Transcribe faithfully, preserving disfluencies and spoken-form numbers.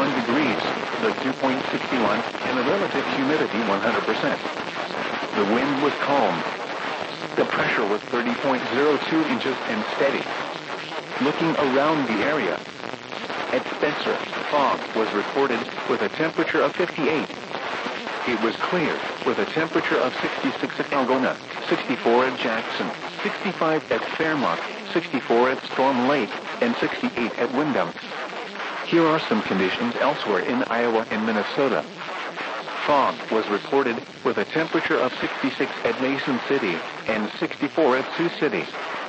thirty-one degrees, the dew point sixty-one, and the relative humidity one hundred percent. The wind was calm. The pressure was thirty point zero two inches and steady. Looking around the area, at Spencer, fog was reported with a temperature of fifty-eight. It was clear, with a temperature of sixty-six at Algona, sixty-four at Jackson, sixty-five at Fairmont, sixty-four at Storm Lake, and sixty-eight at Windham. Here are some conditions elsewhere in Iowa and Minnesota. Fog was reported with a temperature of sixty-six at Mason City and sixty-four at Sioux City.